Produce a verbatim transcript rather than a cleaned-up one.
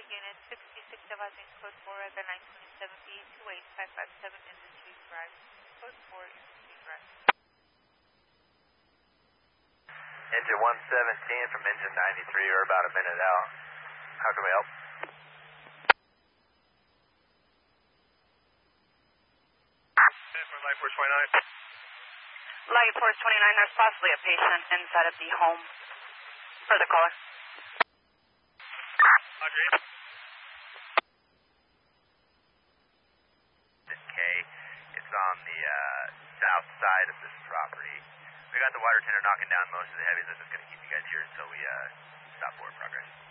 Unit sixty-six advising code four at the nine twenty-seven B two eight five five seven Industry Drive. Code four Industry Drive. Engine one seventeen from engine ninety-three, we're about a minute out. How can we help? Light Force twenty-nine. Light Force twenty-nine, there's possibly a patient inside of the home. For the caller. Roger. K, it's on the uh, south side of this property. We got the water tender knocking down most of the heavies. That's just going to keep you guys here until we uh, stop forward progress.